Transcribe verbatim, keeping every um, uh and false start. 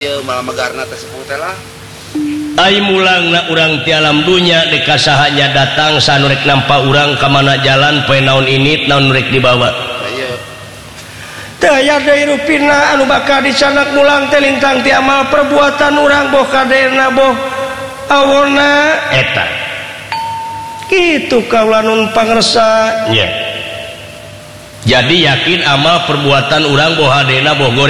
Ai mulang na urang ti alam dunya dekasahannya datang sanurek nampak urang ke mana jalan poe naon ini naon rek dibawa teu aya deui rupina anu bakal dicanak mulang teh lintang ti amal perbuatan urang boh kadena boh awona eta kitu kaula nun pangresa nya. Jadi yakin amal perbuatan urang boh hadena boh